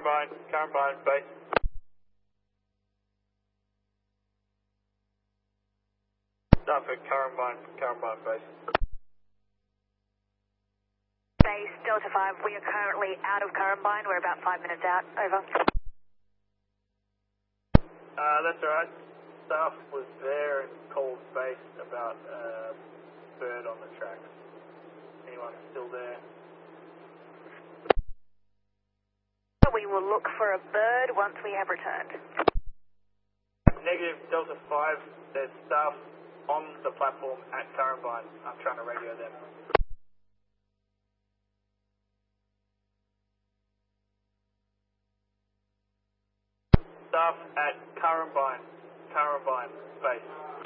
Currumbine, base. Staff at Currumbine, base. Base Delta 5, we are currently out of Currumbine. We're about 5 minutes out. Over. That's alright. Staff was there and called base about bird on the track. Anyone still there? We will look for a bird once we have returned. Negative Delta 5, there's staff on the platform at Currumbine. I'm trying to radio them. Staff at Currumbine, base.